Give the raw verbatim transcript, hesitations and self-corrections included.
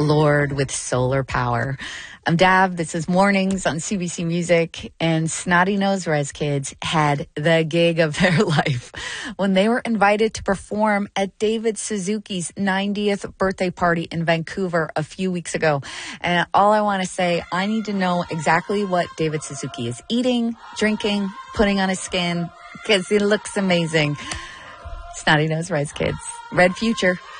Lord with solar power. I'm Dab. This is Mornings on C B C Music, and Snotty Nose Rez Kids had the gig of their life when they were invited to perform at David Suzuki's ninetieth birthday party in Vancouver a few weeks ago. And all I want to say, I need to know exactly what David Suzuki is eating, drinking, putting on his skin, because he looks amazing. Snotty Nose Rez Kids. Red Future.